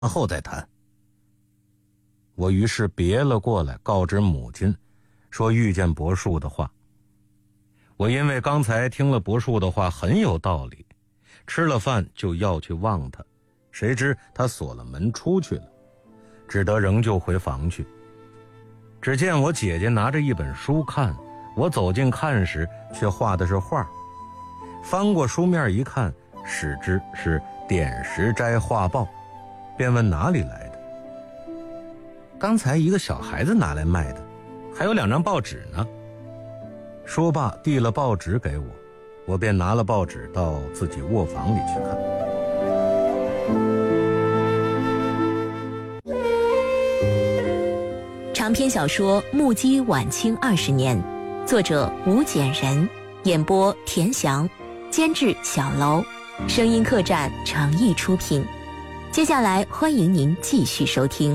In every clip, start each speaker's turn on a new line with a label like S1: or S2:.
S1: 后再谈。我于是别了过来，告知母亲说遇见柏树的话。我因为刚才听了柏树的话很有道理，吃了饭就要去望他，谁知他锁了门出去了，只得仍旧回房去。只见我姐姐拿着一本书看，我走近看时却画的是画，翻过书面一看，始知是点石斋画报，便问哪里来的。刚才一个小孩子拿来卖的，还有2张报纸呢。说罢递了报纸给我，我便拿了报纸到自己卧房里去看。
S2: 长篇小说《目击晚清20年》，作者吴简人，演播田翔，监制小楼，声音客栈诚意出品。接下来欢迎您继续收听。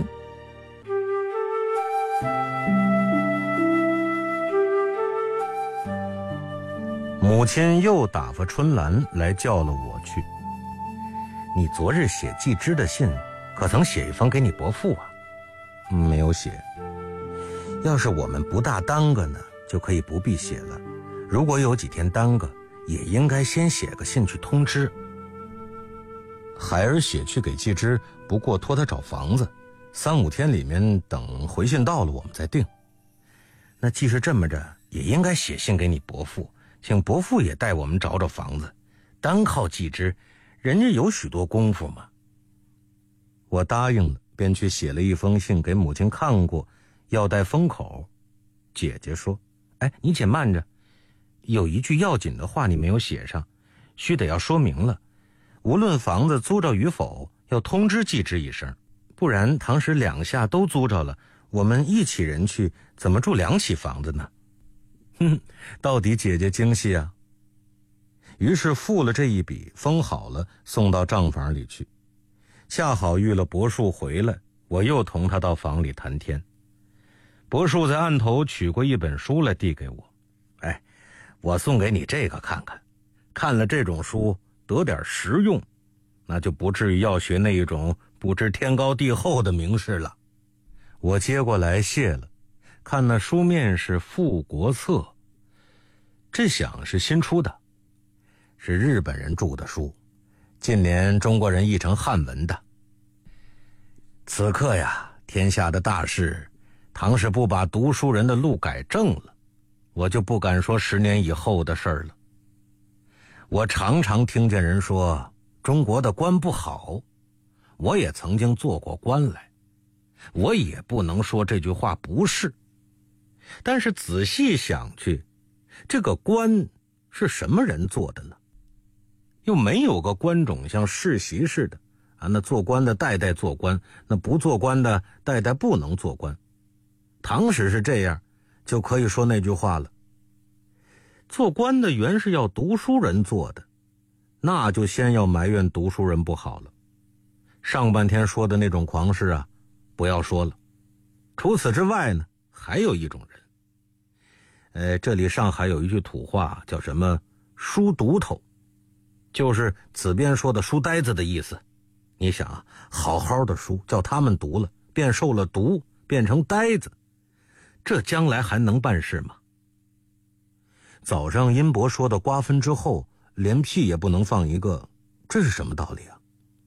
S1: 母亲又打发春兰来叫了我去。你昨日写季之的信，可曾写一封给你伯父啊？没有写。要是我们不大耽搁呢，就可以不必写了。如果有几天耽搁，也应该先写个信去通知。孩儿写去给季之，不过托他找房子，3、5天里面等回信到了，我们再定。那既是这么着，也应该写信给你伯父，请伯父也带我们找找房子。单靠季之，人家有许多功夫嘛。我答应了，便去写了一封信给母亲看过，要带封口。姐姐说：哎，你且慢着，有一句要紧的话你没有写上，须得要说明了。无论房子租着与否，要通知季之一声，不然倘使2下都租着了，我们一起人去，怎么住2起房子呢？到底姐姐精细啊。于是付了这一笔，封好了，送到账房里去。恰好遇了柏树回来，我又同他到房里谈天。柏树在案头取过一本书来递给我，哎，我送给你这个看看，看了这种书得点实用，那就不至于要学那一种不知天高地厚的名士了。我接过来谢了，看那书面是富国策，这想是新出的，是日本人著的书，近年中国人译成汉文的。此刻呀，天下的大事，倘使不把读书人的路改正了，我就不敢说10年以后的事儿了。我常常听见人说中国的官不好，我也曾经做过官来，我也不能说这句话不是。但是仔细想去，这个官是什么人做的呢？又没有个官种像世袭似的啊，那做官的代代做官，那不做官的代代不能做官。倘使是这样，就可以说那句话了。做官的原是要读书人做的，那就先要埋怨读书人不好了。上半天说的那种狂事啊，不要说了。除此之外呢，还有一种人。这里上海有一句土话叫什么书读头，就是此边说的书呆子的意思。你想啊，好好的书叫他们读了，便受了毒，变成呆子，这将来还能办事吗？早上殷伯说的瓜分之后，连屁也不能放一个，这是什么道理啊？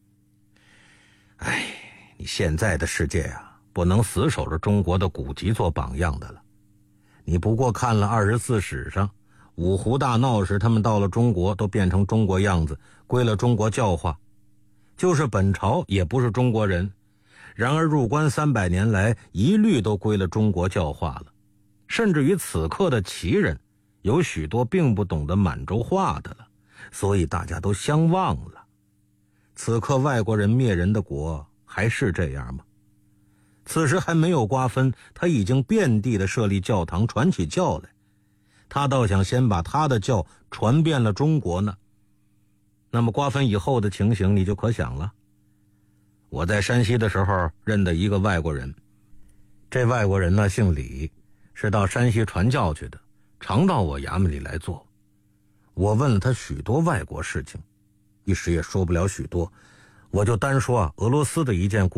S1: 哎，你现在的世界啊，不能死守着中国的古籍做榜样的了。你不过看了24史上，五胡大闹时他们到了中国都变成中国样子，归了中国教化。就是本朝也不是中国人，然而入关300年来一律都归了中国教化了。甚至于此刻的旗人有许多并不懂得满洲话的了，所以大家都相忘了。此刻外国人灭人的国还是这样吗？此时还没有瓜分，他已经遍地的设立教堂，传起教来。他倒想先把他的教传遍了中国呢。那么瓜分以后的情形你就可想了。我在山西的时候认得一个外国人，这外国人呢姓李，是到山西传教去的，常到我衙门里来做。我问了他许多外国事情，一时也说不了许多， 我就单说俄罗斯的一件